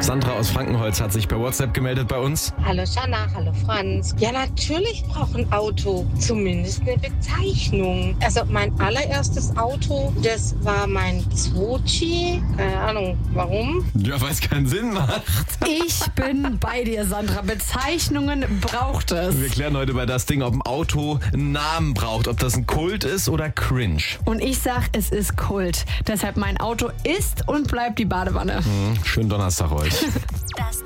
Sandra aus Frankenholz hat sich per WhatsApp gemeldet bei uns. Hallo Shanna, hallo Franz. Ja, natürlich braucht ein Auto zumindest eine Bezeichnung. Also mein allererstes Auto, das war mein Swochi. Keine Ahnung, warum. Ja, weil es keinen Sinn macht. Ich bin bei dir, Sandra. Bezeichnungen braucht es. Wir klären heute bei das Ding, ob ein Auto einen Namen braucht, ob das ein Kult ist oder cringe. Und ich sag, es ist Kult. Deshalb mein Auto ist und bleibt die Badewanne. Schönen Donnerstag euch. Das